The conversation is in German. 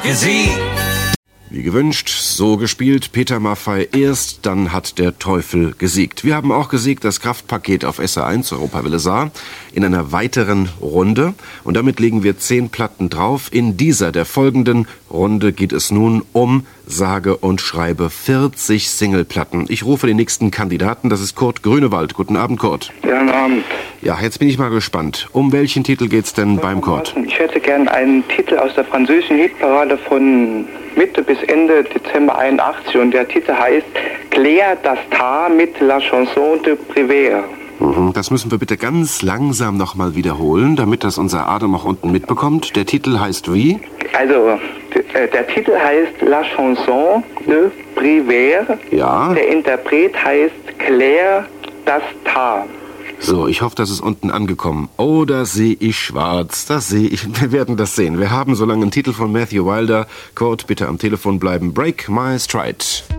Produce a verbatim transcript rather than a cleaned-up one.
gesiegt. Wie gewünscht, so gespielt, Peter Maffay erst, dann hat der Teufel gesiegt. Wir haben auch gesiegt das Kraftpaket auf S R eins, Europawelle Saar, in einer weiteren Runde. Und damit legen wir zehn Platten drauf. In dieser, der folgenden Runde, geht es nun um, sage und schreibe, vierzig Singleplatten. Ich rufe den nächsten Kandidaten, das ist Kurt Grünewald. Guten Abend, Kurt. Ja, guten Abend. Ja, jetzt bin ich mal gespannt. Um welchen Titel geht's denn beim Kurt? Ich hätte gern einen Titel aus der französischen Hitparade von Mitte bis Ende Dezember einundachtzig und der Titel heißt Claire d'Astar mit La Chanson de Prévert. Mhm, das müssen wir bitte ganz langsam nochmal wiederholen, damit das unser Adam auch unten mitbekommt. Der Titel heißt wie? Also, der, der Titel heißt La Chanson de Prévert. Ja. Der Interpret heißt Claire d'Astar. So, ich hoffe, das ist unten angekommen. Oh, da sehe ich schwarz. Das sehe ich. Wir werden das sehen. Wir haben so lange einen Titel von Matthew Wilder. Kurt, bitte am Telefon bleiben. Break my stride.